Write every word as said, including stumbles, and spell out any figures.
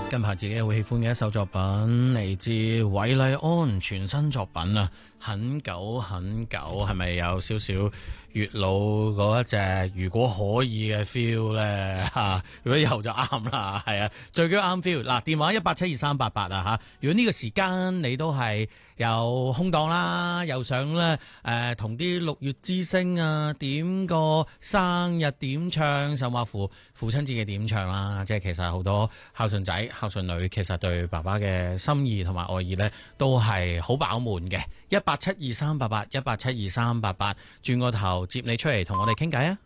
近排自己好喜歡嘅一首作品，嚟自韋禮安全新作品啊，很久很久，係咪有少少月老嗰一隻如果可以嘅 feel 咧吓？如果有就啱啦，係啊，最緊要啱 feel。嗱，電話一八七二三八八啊吓，如果呢個時間你都係有空檔啦，又想咧誒同啲六月之星啊點個生日點唱，甚或乎父親節嘅點唱啦，即係其實好多孝順仔孝順女其實對爸爸嘅心意同埋愛意呢都係好飽滿嘅。一八七二三八八，一八七二三八八，轉個頭接你出嚟同我哋傾偈啊！